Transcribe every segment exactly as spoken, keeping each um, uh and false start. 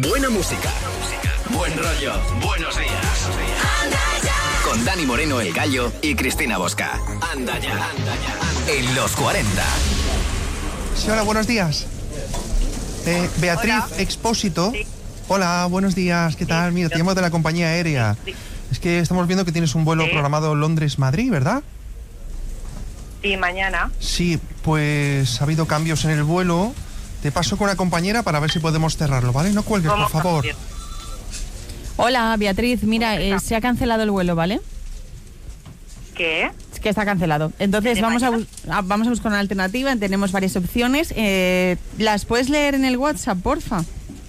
Buena música, buen rollo, buenos días. Con Dani Moreno, el Gallo, y Cristina Bosca. Anda ya, anda ya. En los cuarenta. Sí, hola, buenos días. Eh, Beatriz Hola. Expósito. Sí. Hola, buenos días, ¿qué tal? Mira, te llamo de la compañía aérea. Sí. Es que estamos viendo que tienes un vuelo Sí. programado Londres-Madrid, ¿verdad? Sí, mañana. Sí, pues ha habido cambios en el vuelo. Te paso con una compañera para ver si podemos cerrarlo, ¿vale? No cuelgues, por ¿Cómo favor. cambios? Hola, Beatriz. Mira, eh, se ha cancelado el vuelo, ¿vale? ¿Qué? Es que está cancelado. Entonces ¿De vamos a, mañana? bus- a- vamos a buscar una alternativa. Tenemos varias opciones. Eh, ¿Las puedes leer en el WhatsApp, porfa?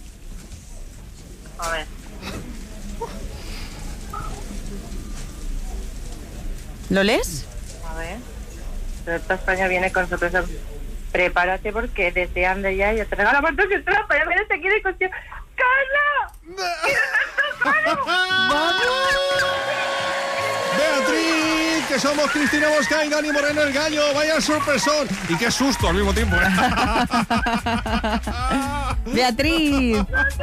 A ver. ¿Lo lees? A ver. Toyota España viene con sorpresa. Prepárate porque desde anda ya yo te regalo cuánto que trampa. Ya vienes aquí de cuestión. ¡Carla! Beatriz, que somos Cristina Bosca y Dani Moreno, el Gallo. Vaya sorpresón. Y qué susto al mismo tiempo, ¿eh? Beatriz.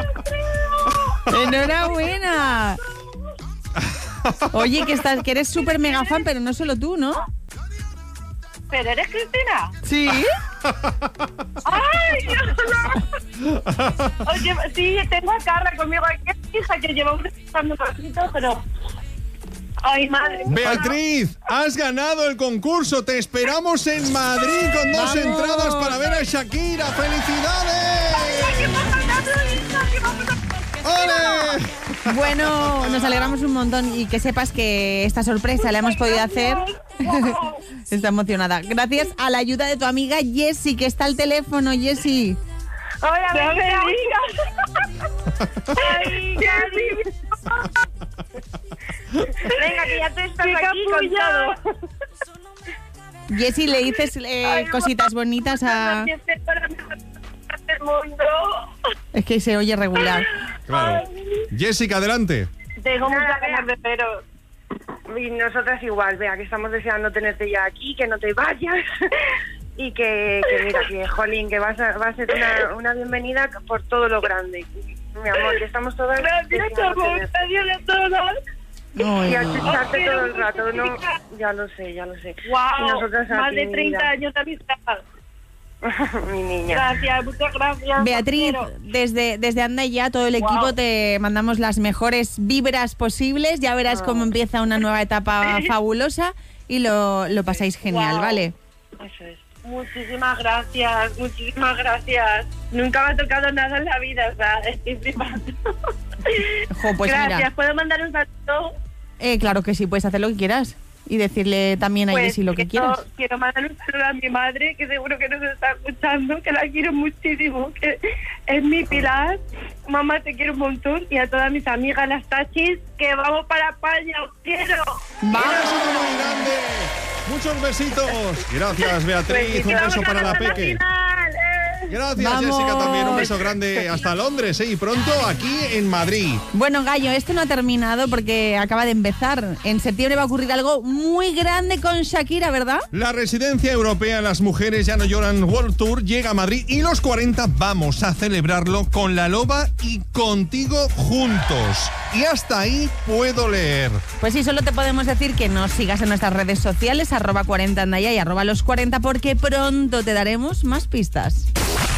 Enhorabuena. Oye, que estás, que eres súper mega fan, pero no solo tú, ¿no? ¿Pero eres Cristina? Sí. ¡Ay, Dios! No. Oye, sí, tengo a Carla conmigo aquí, hija, que lleva un rezando poquito, pero... ¡Ay, madre! Beatriz, has ganado el concurso. Te esperamos en Madrid con dos ¡Vamos! entradas para ver a Shakira. ¡Felicidades! ¿Qué pasa, hija? ¿Qué pasa? ¡Ole! Bueno, nos alegramos un montón y que sepas que esta sorpresa la hemos podido hacer. Está emocionada. Gracias a la ayuda de tu amiga Jessie, que está al teléfono, Jessie. ¡Hola, no me digas! ¡Ay, Jessie! Venga, que ya te estás aquí con todo. Jessie, le dices eh, cositas bonitas a... El mundo. Es que se oye regular. Claro. Jessica, adelante. Tengo muchas ganas de veros. Y nosotras igual, vea, que estamos deseando tenerte ya aquí, que no te vayas. Y que, que mira, que jolín, que vas a, va a ser una, una bienvenida por todo lo grande. Mi amor, que estamos todas... Gracias, amor, gracias a todas. Ay, Y a no. escucharte todo el rato, ¿no? Ya lo sé, ya lo sé. Wow, y nosotras Más aquí, de treinta mira. años de amistad. Mi niña. Gracias, muchas gracias. Beatriz, Pero- desde, desde Anda y Ya, todo el equipo Wow. te mandamos las mejores vibras posibles. Ya verás cómo empieza una nueva etapa fabulosa y lo, lo pasáis genial, Wow. ¿vale? Eso es. Muchísimas gracias, muchísimas gracias. Nunca me ha tocado nada en la vida, o sea, estoy flipando. Jo, pues gracias, mira, ¿puedo mandar un saludo? eh, claro que sí, puedes hacer lo que quieras y decirle también a Pues Jessie lo que quiero, quieras. quiero mandar un saludo a mi madre, que seguro que nos está escuchando, que la quiero muchísimo, que es mi pilar. Mamá, te quiero un montón. Y a todas mis amigas, las tachis, que vamos para España, os quiero. ¡Un ¡Vamos! beso muy grande! ¡Muchos besitos! Gracias, Beatriz. Un Que beso vamos para la ganando la peque. final, eh. Gracias, ¡Vamos! Jessica, también. Un beso grande hasta Londres, ¿eh? Y pronto aquí en Madrid. Bueno, Gallo, esto no ha terminado porque acaba de empezar. En septiembre va a ocurrir algo muy grande con Shakira, ¿verdad? La residencia europea Las Mujeres Ya No Lloran World Tour llega a Madrid y los cuarenta vamos a celebrarlo con La Loba y contigo juntos. Y hasta ahí puedo leer. Pues sí, solo te podemos decir que nos sigas en nuestras redes sociales, arroba cuarenta andaya y arroba los cuarenta, porque pronto te daremos más pistas.